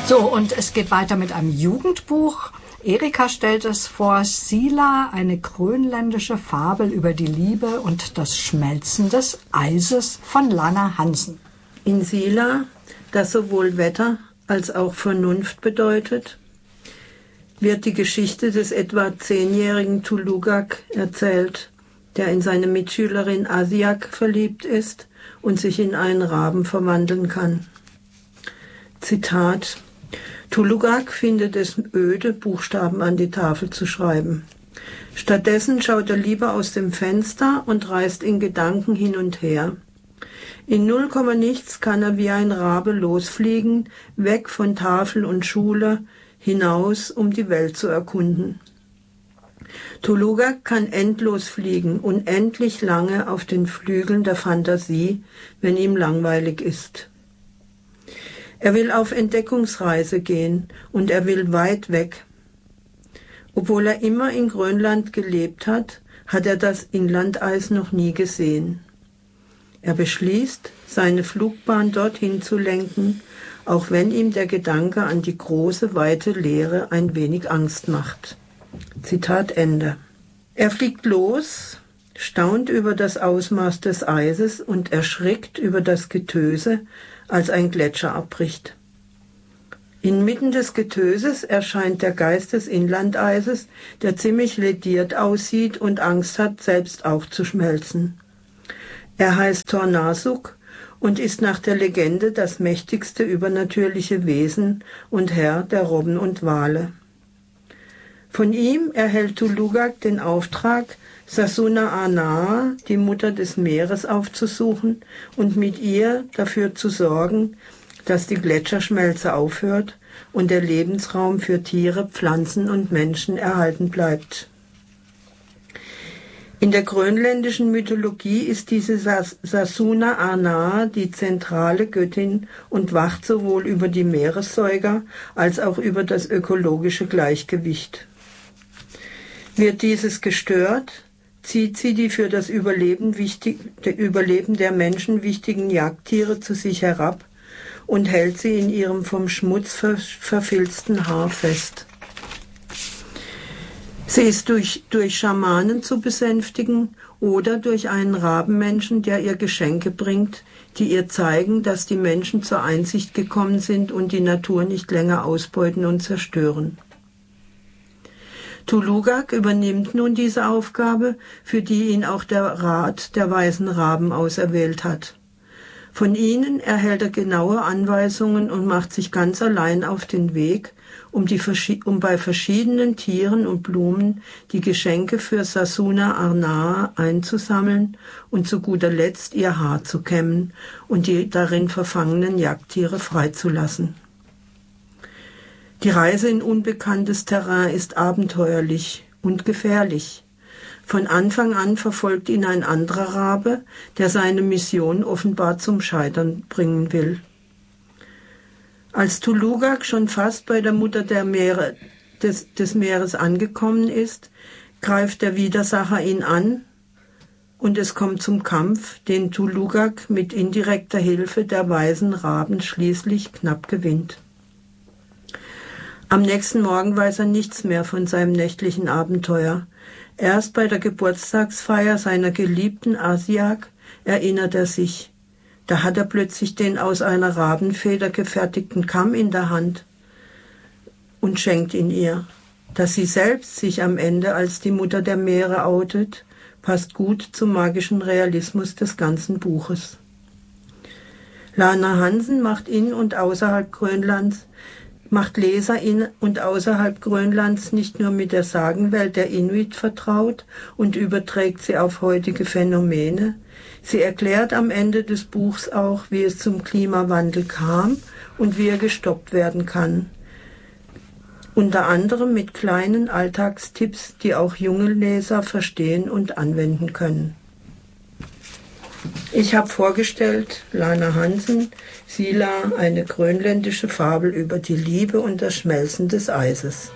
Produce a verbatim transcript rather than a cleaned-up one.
So, und es geht weiter mit einem Jugendbuch. Erika stellt es vor, Sila, eine grönländische Fabel über die Liebe und das Schmelzen des Eises von Lana Hansen. In Sila, das sowohl Wetter als auch Vernunft bedeutet, wird die Geschichte des etwa zehnjährigen Tulugak erzählt, der in seine Mitschülerin Asiak verliebt ist und sich in einen Raben verwandeln kann. Zitat: Tulugak findet es öde, Buchstaben an die Tafel zu schreiben. Stattdessen schaut er lieber aus dem Fenster und reist in Gedanken hin und her. In null Komma nichts kann er wie ein Rabe losfliegen, weg von Tafel und Schule, hinaus, um die Welt zu erkunden. Tulugak kann endlos fliegen, unendlich lange auf den Flügeln der Fantasie, wenn ihm langweilig ist. Er will auf Entdeckungsreise gehen und er will weit weg. Obwohl er immer in Grönland gelebt hat, hat er das Inlandeis noch nie gesehen. Er beschließt, seine Flugbahn dorthin zu lenken, auch wenn ihm der Gedanke an die große, weite Leere ein wenig Angst macht. Zitat Ende. Er fliegt los, staunt über das Ausmaß des Eises und erschrickt über das Getöse, als ein Gletscher abbricht. Inmitten des Getöses erscheint der Geist des Inlandeises, der ziemlich lediert aussieht und Angst hat, selbst auch zu schmelzen. Er heißt Tornasuk und ist nach der Legende das mächtigste übernatürliche Wesen und Herr der Robben und Wale. Von ihm erhält Tulugak den Auftrag, Sasuna Anaa, die Mutter des Meeres, aufzusuchen und mit ihr dafür zu sorgen, dass die Gletscherschmelze aufhört und der Lebensraum für Tiere, Pflanzen und Menschen erhalten bleibt. In der grönländischen Mythologie ist diese Sasuna Anaa die zentrale Göttin und wacht sowohl über die Meeressäuger als auch über das ökologische Gleichgewicht. Wird dieses gestört, zieht sie die für das Überleben, wichtig, der Überleben der Menschen wichtigen Jagdtiere zu sich herab und hält sie in ihrem vom Schmutz ver, verfilzten Haar fest. Sie ist durch, durch Schamanen zu besänftigen oder durch einen Rabenmenschen, der ihr Geschenke bringt, die ihr zeigen, dass die Menschen zur Einsicht gekommen sind und die Natur nicht länger ausbeuten und zerstören. Tulugak übernimmt nun diese Aufgabe, für die ihn auch der Rat der Weisen Raben auserwählt hat. Von ihnen erhält er genaue Anweisungen und macht sich ganz allein auf den Weg, um, die, um bei verschiedenen Tieren und Blumen die Geschenke für Sasuna Anaa einzusammeln und zu guter Letzt ihr Haar zu kämmen und die darin verfangenen Jagdtiere freizulassen. Die Reise in unbekanntes Terrain ist abenteuerlich und gefährlich. Von Anfang an verfolgt ihn ein anderer Rabe, der seine Mission offenbar zum Scheitern bringen will. Als Tulugak schon fast bei der Mutter der Meere, des, des Meeres angekommen ist, greift der Widersacher ihn an und es kommt zum Kampf, den Tulugak mit indirekter Hilfe der weisen Raben schließlich knapp gewinnt. Am nächsten Morgen weiß er nichts mehr von seinem nächtlichen Abenteuer. Erst bei der Geburtstagsfeier seiner geliebten Asiak erinnert er sich. Da hat er plötzlich den aus einer Rabenfeder gefertigten Kamm in der Hand und schenkt ihn ihr. Dass sie selbst sich am Ende als die Mutter der Meere outet, passt gut zum magischen Realismus des ganzen Buches. Lana Hansen macht in und außerhalb Grönlands macht Leser in und außerhalb Grönlands nicht nur mit der Sagenwelt der Inuit vertraut und überträgt sie auf heutige Phänomene, sie erklärt am Ende des Buchs auch, wie es zum Klimawandel kam und wie er gestoppt werden kann. Unter anderem mit kleinen Alltagstipps, die auch junge Leser verstehen und anwenden können. Ich habe vorgestellt Lana Hansen, Sila, eine grönländische Fabel über die Liebe und das Schmelzen des Eises.